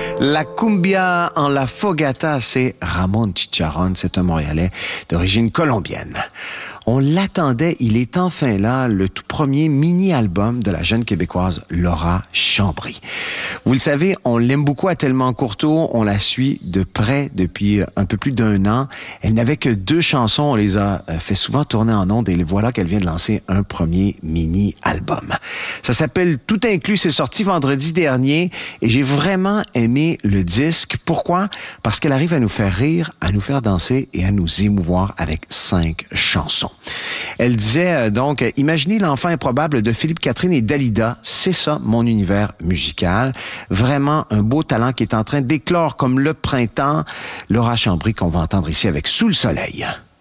La cumbia en la fogata, c'est Ramon Chicharrón, c'est un Montréalais d'origine colombienne. On l'attendait, il est enfin là, le tout premier mini-album de la jeune Québécoise Laura Chambry. Vous le savez, on l'aime beaucoup à Tellement Courteau, on la suit de près depuis un peu plus d'1 an. Elle n'avait que 2 chansons, on les a fait souvent tourner en ondes et voilà qu'elle vient de lancer un premier mini-album. Ça s'appelle Tout inclus, c'est sorti vendredi dernier et j'ai vraiment aimé le disque. Pourquoi? Parce qu'elle arrive à nous faire rire, à nous faire danser et à nous émouvoir avec 5 chansons. Elle disait donc, imaginez l'enfant improbable de Philippe Catherine et Dalida, c'est ça mon univers musical. Vraiment un beau talent qui est en train d'éclore comme le printemps. Laura Chambry qu'on va entendre ici avec Sous le soleil.